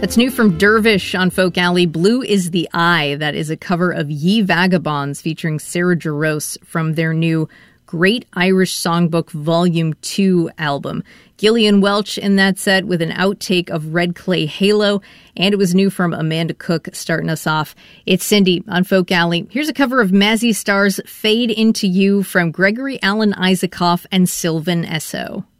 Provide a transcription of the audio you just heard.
That's new from Dervish on Folk Alley. Blue is the Eye. That is a cover of Ye Vagabonds featuring Sarah Jarosz from their new Great Irish Songbook Volume 2 album. Gillian Welch in that set with an outtake of Red Clay Halo, and it was new from Amanda Cook starting us off. It's Cindy on Folk Alley. Here's a cover of Mazzy Star's Fade Into You from Gregory Alan Isaacoff and Sylvan Esso.